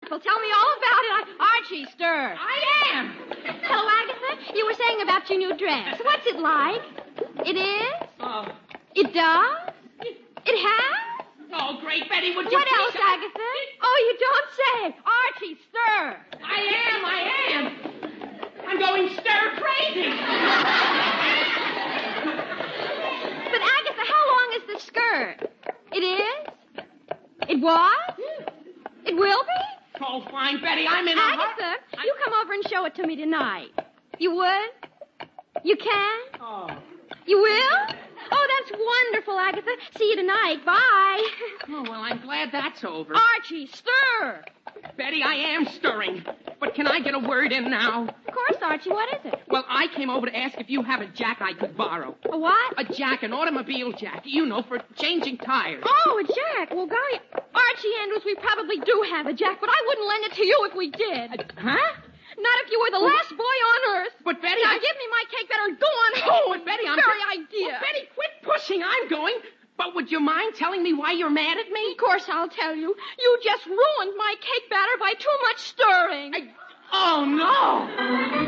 wonderful. Tell me all about it. Archie, stir. I am. Hello, Agatha. You were saying about your new dress. What's it like? It is? Oh. It does? It has? Oh, great, Betty, would you What please... else, Agatha? Oh, you don't say. Archie, stir. I am. I'm going stir crazy. But, Agatha, how long is the skirt? It is? It was? It will be? Oh, fine, Betty, I'm in a hurry. Agatha, you come over and show it to me tonight. You would? You can? Oh. You will? Oh, that's wonderful, Agatha. See you tonight. Bye. Oh, well, I'm glad that's over. Archie, stir. Betty, I am stirring. But can I get a word in now? Of course, Archie. What is it? Well, I came over to ask if you have a jack I could borrow. A what? A jack, an automobile jack. You know, for changing tires. Oh, a jack. Well, golly, Archie Andrews, we probably do have a jack, but I wouldn't lend it to you if we did. Huh? Not if you were the last boy on earth. But, Betty, Now, give me my cake batter and go on home. Oh, but Betty, I'm... Very idea. Well, Betty, quit pushing. I'm going. But would you mind telling me why you're mad at me? Of course I'll tell you. You just ruined my cake batter by too much stirring. Oh, no.